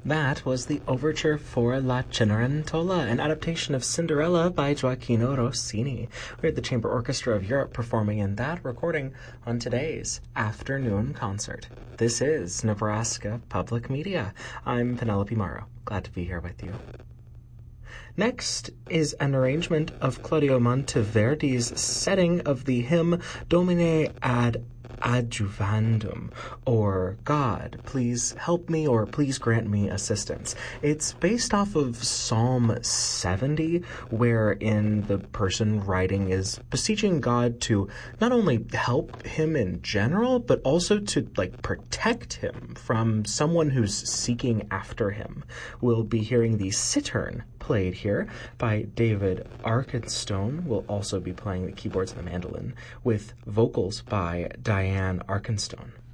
That was the overture for La Cenerentola, an adaptation of Cinderella by Gioacchino Rossini. We had the Chamber Orchestra of Europe performing in that recording on today's afternoon concert. This is Nebraska Public Media. I'm Penelope Morrow. Glad to be here with you. Next is an arrangement of Claudio Monteverdi's setting of the hymn Domine ad adjuvandum, or God, please help me, or please grant me assistance. It's based off of Psalm 70, wherein the person writing is beseeching God to not only help him in general, but also to protect him from someone who's seeking after him. We'll be hearing the cittern played here by David Arkenstone. We'll also be playing the keyboards and the mandolin with vocals by Diane Arkenstone.